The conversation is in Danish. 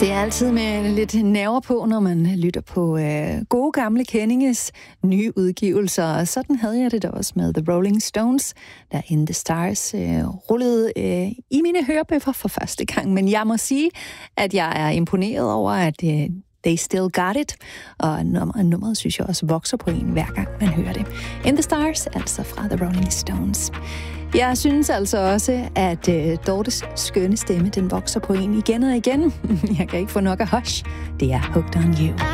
Det er altid med lidt nerver på, når man lytter på gode gamle kendinges nye udgivelser. Sådan havde jeg det da også med The Rolling Stones, der In The Stars rullede i mine hørebøffer for første gang. Men jeg må sige, at jeg er imponeret over, at They Still Got It, og nummeret synes jeg også vokser på en hver gang man hører det. In The Stars, altså fra The Rolling Stones. Jeg synes altså også, at Dortes skønne stemme, den vokser på en igen og igen. Jeg kan ikke få nok af Hush. Det er Hooked on You.